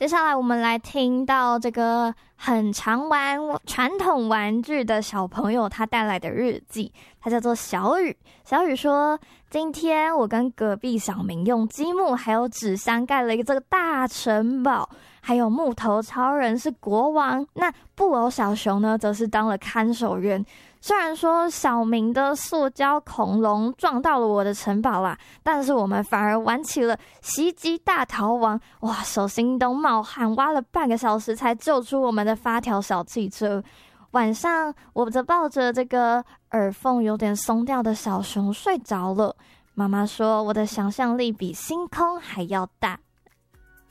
接下来我们来听到这个很常玩传统玩具的小朋友他带来的日记，他叫做小雨。小雨说，今天我跟隔壁小明用积木还有纸箱盖了一个这个大城堡，还有木头超人是国王，那布偶小熊呢则是当了看守员。虽然说小明的塑胶恐龙撞到了我的城堡啦，但是我们反而玩起了袭击大逃亡，哇，手心都冒汗，挖了半个小时才救出我们的发条小汽车。晚上我则抱着这个耳缝有点松掉的小熊睡着了。妈妈说我的想象力比星空还要大。